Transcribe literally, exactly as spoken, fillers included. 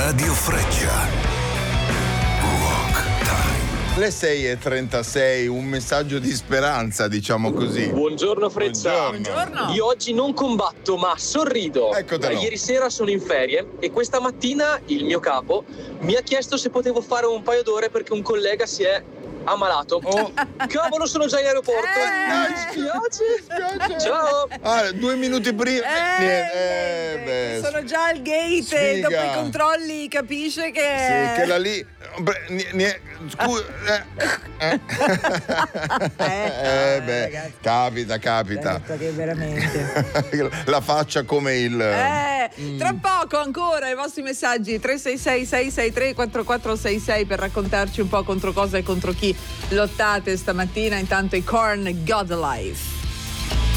Radio Freccia. Le sei e trentasei, un messaggio di speranza, diciamo così. Buongiorno Freccia. Buongiorno. Io oggi non combatto, ma sorrido. Eccotelo. Ieri sera sono in ferie e questa mattina il mio capo mi ha chiesto se potevo fare un paio d'ore perché un collega si è ammalato. Oh. Cavolo, sono già in aeroporto. Eh. Mi dispiace. Ciao. Ah, due minuti prima. Eh, Niente, eh, beh, sono già al gate, sfiga. dopo i controlli capisce che... Sì, che la lì. Beh, ni- ni- scusa. Eh, eh. Eh, Eh, beh, ragazzi. capita, capita. Certo che veramente. La faccia come il. Eh, tra poco ancora i vostri messaggi tre sei sei sei sei tre quattro quattro sei sei per raccontarci un po' contro cosa e contro chi lottate stamattina. Intanto i Korn God Life.